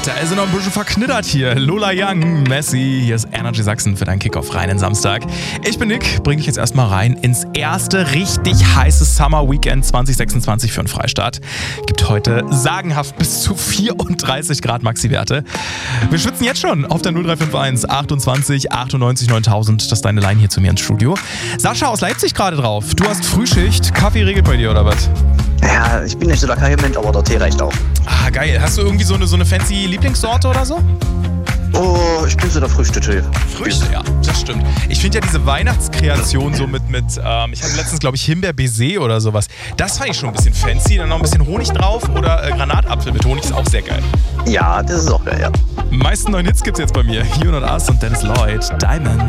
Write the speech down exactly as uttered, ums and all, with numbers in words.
Da ist er noch ein bisschen verknittert hier. Lola Young, Messi, hier ist Energy Sachsen für deinen Kickoff rein in Samstag. Ich bin Nick, bring dich jetzt erstmal rein ins erste richtig heiße Summer Weekend zwanzig sechsundzwanzig für einen Freistaat. Gibt heute sagenhaft bis zu vierunddreißig Grad Maxi-Werte. Wir schwitzen jetzt schon auf der null drei fünf eins achtundzwanzig achtundneunzig neuntausend. Das ist deine Line hier zu mir ins Studio. Sascha aus Leipzig gerade drauf. Du hast Frühschicht. Kaffee regelt bei dir oder was? Ja, ich bin nicht so der Kaffeemensch, aber der Tee reicht auch. Ah, geil. Hast du irgendwie so eine, so eine fancy Lieblingssorte oder so? Oh, ich bin so der Früchte-Typ. Früchte, ja, das stimmt. Ich finde ja diese Weihnachtskreation so mit, mit ähm, ich hatte letztens, glaube ich, Himbeer-Baiser oder sowas. Das fand ich schon ein bisschen fancy. Dann noch ein bisschen Honig drauf oder äh, Granatapfel mit Honig ist auch sehr geil. Ja, das ist auch geil, ja. Die meisten neuen Hits gibt's jetzt bei mir. You Not Us und Dennis Lloyd, Diamond.